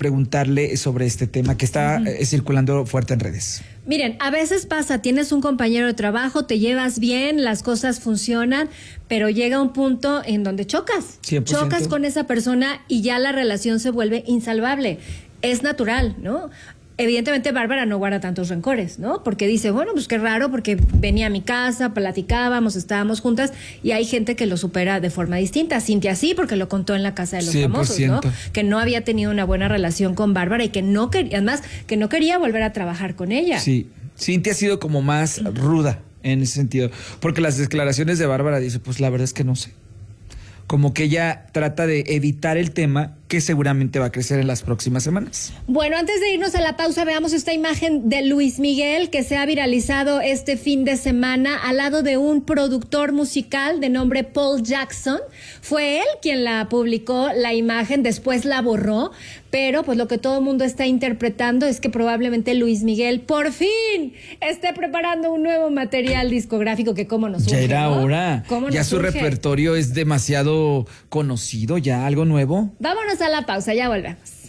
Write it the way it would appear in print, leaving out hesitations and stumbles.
preguntarle sobre este tema que está circulando fuerte en redes. Miren, a veces pasa, tienes un compañero de trabajo, te llevas bien, las cosas funcionan, pero llega un punto en donde chocas. 100%. Chocas con esa persona y ya la relación se vuelve insalvable. Es natural, ¿no? Evidentemente Bárbara no guarda tantos rencores, ¿no? Porque dice, bueno, pues qué raro, porque venía a mi casa, platicábamos, estábamos juntas, y hay gente que lo supera de forma distinta. Cintia sí, porque lo contó en la casa de los 100%. famosos, ¿no? Que no había tenido una buena relación con Bárbara y que no quería, además, que no quería volver a trabajar con ella. Sí, Cintia ha sido como más ruda en ese sentido, porque las declaraciones de Bárbara dice, pues la verdad es que no sé. Como que ella trata de evitar el tema que seguramente va a crecer en las próximas semanas. Bueno, antes de irnos a la pausa, veamos esta imagen de Luis Miguel que se ha viralizado este fin de semana al lado de un productor musical de nombre Paul Jackson. Fue él quien la publicó, la imagen, después la borró, pero pues lo que todo el mundo está interpretando es que probablemente Luis Miguel por fin esté preparando un nuevo material discográfico que cómo nos surge, Ya era ¿no? hora. Ya su repertorio es demasiado conocido, ya algo nuevo. Vámonos a la pausa, ya volvemos.